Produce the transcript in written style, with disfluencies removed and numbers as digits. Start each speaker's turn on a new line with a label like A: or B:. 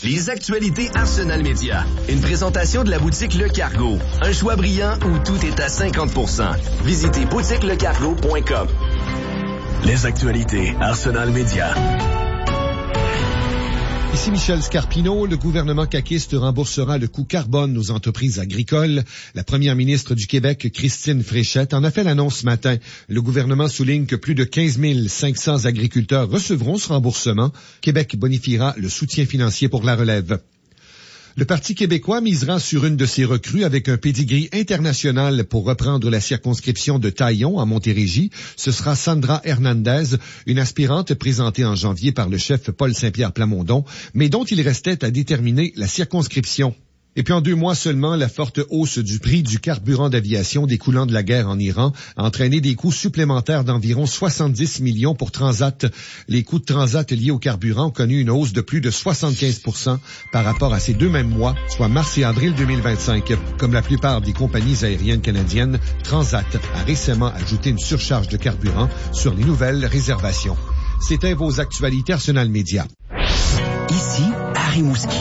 A: Les actualités Arsenal Média. Une présentation de la boutique Le Cargo. Un choix brillant où tout est à 50%. Visitez boutiquelecargo.com. Les actualités Arsenal Média.
B: Ici Michel Scarpino. Le gouvernement caquiste remboursera le coût carbone aux entreprises agricoles. La première ministre du Québec, Christine Fréchette, en a fait l'annonce ce matin. Le gouvernement souligne que plus de 15 500 agriculteurs recevront ce remboursement. Québec bonifiera le soutien financier pour la relève. Le Parti québécois misera sur une de ses recrues avec un pédigree international pour reprendre la circonscription de Taillon en Montérégie. Ce sera Sandra Hernandez, une aspirante présentée en janvier par le chef Paul Saint-Pierre Plamondon, mais dont il restait à déterminer la circonscription. Et puis en 2 mois seulement, la forte hausse du prix du carburant d'aviation découlant de la guerre en Iran a entraîné des coûts supplémentaires d'environ 70 millions pour Transat. Les coûts de Transat liés au carburant ont connu une hausse de plus de 75% par rapport à ces 2 mêmes mois, soit mars et avril 2025. Comme la plupart des compagnies aériennes canadiennes, Transat a récemment ajouté une surcharge de carburant sur les nouvelles réservations. C'était vos actualités Arsenal Média.
A: Ici, à Rimouski.